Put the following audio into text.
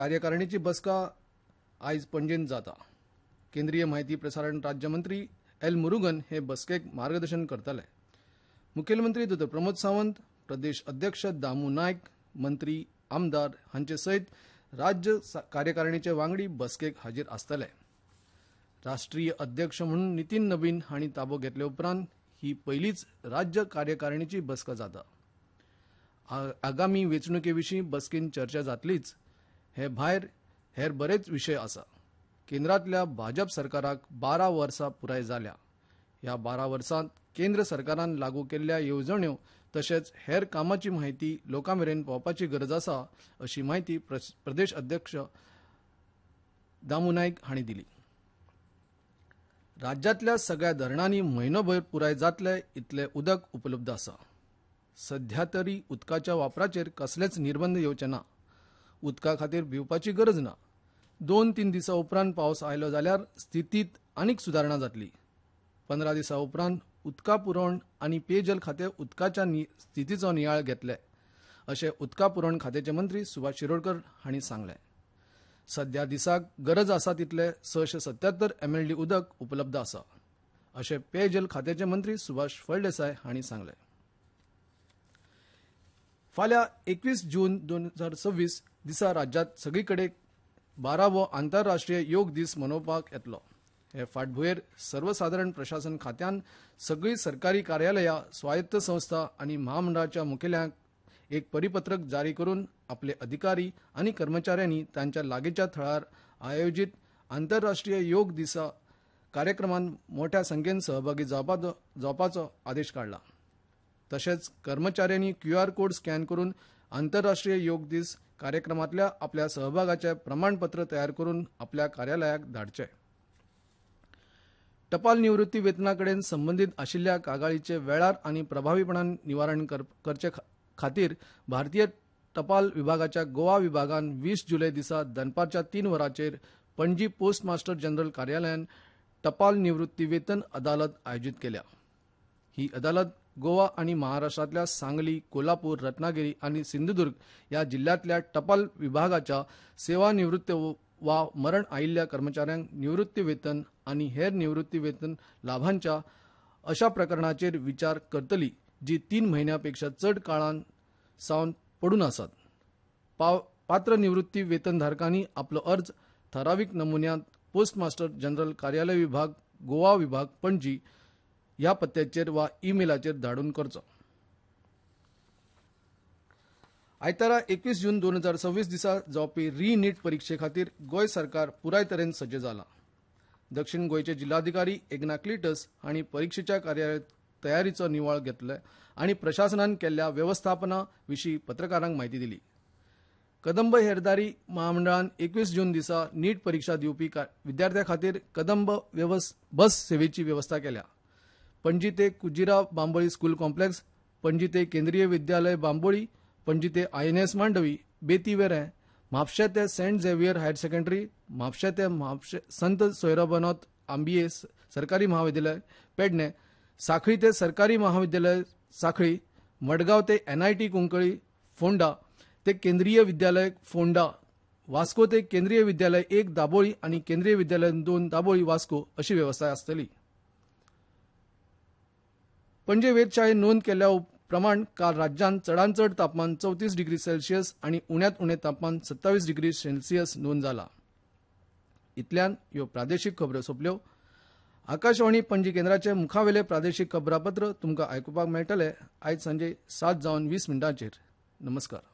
कार्यकारिणीची बसका आयज पणजेन जाता। केंद्रीय माहिती प्रसारण राज्यमंत्री एल मुरुगन हे बसकेक मार्गदर्शन करतले। मुखेलमंत्री डॉ प्रमोद सावंत, प्रदेश अध्यक्ष दामू नायक, मंत्री आमदार हांचे सयत राज्य कार्यकारिणीचे वांगडी बसकेक हाजीर आसतले। राष्ट्रीय अध्यक्ष म्हणून नितीन नवीन हांणी ताबो घेतले उपरांत ही पयलीच राज्य कार्यकारिणीची बसका जाता। आगामी वेंचणुके बसकेन चर्चा जातलीच हे भायर हेर बरेच विशय आसा। केंद्रांतल्या भाजप सरकाराक 12 वर्सां पुराय जाल्या। ह्या 12 वर्सांत केंद्र सरकारान लागू केल्ल्या येवजण्यो तशेंच हेर कामाची माहिती लोकांमेरेन पावपाची गरज आसा, अशी माहिती प्रदेश अध्यक्ष दामू नायक हांणी दिली। राज्यांतल्या सगळ्या धरणांनी म्हयनोभर पुराय जातले इतले उदक उपलब्ध आसा। सध्या तरी उदकाच्या वापराचेर कसलेच निर्बंध येवचे ना। उदका खातीर भिवपाची गरज ना। 2-3 दिसां उपरांत पावस आयलो जाल्यार स्थितीत आनीक सुदारणा जातली। 15 दिसां उपरांत उदका पुरवण आनी पेयजल खाते उदकाच्या स्थितीचो नियाळ घेतले, अशें उदका पुरवण खात्याचे मंत्री सुभाष शिरोडकर हांणी सांगलें। सध्या दिसाक गरज आसा तितले 677 MLD उदक उपलब्ध आसा, अशें पेयजल खात्याचे मंत्री सुभाष फळदेसाय हांणी सांगलें। फाल्यां 21 जून 2026 दिसा राज्यांत सगळीकडे 12वो आंतरराष्ट्रीय योग दीस मनोवपाक येतलो। हे फाटभुंयेर सर्वसाधारण प्रशासन खात्यान सगळीं सरकारी कार्यालयां, स्वायत्त संस्था आनी महामंडळाच्या मुखेल्यांक एक परिपत्रक जारी करून आपले अधिकारी आनी कर्मचाऱ्यांनी तांच्या लागींच्या थळार आयोजीत आंतरराष्ट्रीय योग दिसा कार्यक्रमांत मोठ्या संख्येन सहभागी जावपाचो आदेश काडला। तशेंच कर्मचाऱ्यांनी QR कोड स्कॅन करून आंतरराष्ट्रीय योग दीस कार्यक्रमांतल्या आपल्या सहभागाचे प्रमाणपत्र तयार करून आपल्या कार्यालयाक धाडचे। टपाल निवृत्ती वेतनाकडेन संबंधित आशिल्ल्या कागाळीचे वेळार आनी प्रभावीपणान निवारण करचे खातीर भारतीय टपाल विभागाच्या गोवा विभागान 20 जुलय दिसा दनपारच्या 3 वरांचेर पणजी पोस्ट मास्टर जनरल कार्यालयान टपाल निवृत्ती वेतन अदालत आयोजीत केल्या। ही अदालत गोवा आनी महाराष्ट्रांतल्या सांगली, कोल्हापूर, रत्नागिरी आनी सिंधुदुर्ग ह्या जिल्ह्यांतल्या टपाल विभागाच्या सेवानिवृत्त वा मरण आयिल्ल्या कर्मचाऱ्यांक निवृत्ती वेतन आनी हेर निवृत्ती वेतन लाभांच्या अशा प्रकरणांचेर विचार करतली जी 3 म्हयन्यांपेक्षा चड काळान सावन पडून आसात। पात्र निवृत्ती वेतनधारकांनी आपलो अर्ज ठरावीक नमुन्यांत पोस्ट मास्टर जनरल कार्यालय विभाग, गोवा विभाग, पणजी ह्या पत्त्याचेर वा ईमेलाचेर धाडून करचो। आयतारा 21 जून 2026 दिसा जावपी री-नीट परीक्षे खातीर गोंय सरकार पुराय तरेन सज्ज जाला। दक्षिण गोंयचे जिल्हाधिकारी एकनाक्लिटस हांणी परीक्षेच्या तयारीचो निवाळ घेतलो आनी प्रशासनान केल्ल्या व्यवस्थापना विशीं पत्रकारांक म्हायती दिली। कदंब येरादारी महामंडळान 21 जून दिसा नीट परीक्षा दिवपी विद्यार्थ्यां खातीर कदंब बस सेवेची वेवस्था केल्या। पणजी ते कुजिरा बांबोळी स्कूल कॉम्प्लेक्स, पणजी ते केंद्रीय विद्यालय बांबोळी, पणजी ते INS मांडवी, बेती वेरें, म्हापशें ते सेंट झेवियर हायर सेकंडरी, म्हापशें ते संत सोयराबनाथ आंबिये सरकारी महाविद्यालय पेडणे, सांखळी ते सरकारी महाविद्यालय सांखळी, मडगांव ते NIT कुंकळी फोंडा ते केंद्रीय विद्यालय फोंडा, वास्को ते केंद्रीय विद्यालय 1 दाबोळी आनी केंद्रीय विद्यालय 2 दाबोळी वास्को अशी वेवस्था आसतली। पणजे वेधशाळेन नोंद केल्ल्या प्रमाण काल राज्यांत चडांत चड तापमान 34 डिग्री सेल्सियस आनी उण्यांत उणें तापमान 27 डिग्री सेल्सियस नोंद जाला। इतल्यान ह्यो प्रादेशीक खबरो सोंपल्यो। आकाशवाणी पणजी केंद्राचे मुखावेले प्रादेशीक खबरापत्र तुमकां आयकुपाक मेळटले आयज सांजे 7:20 नमस्कार।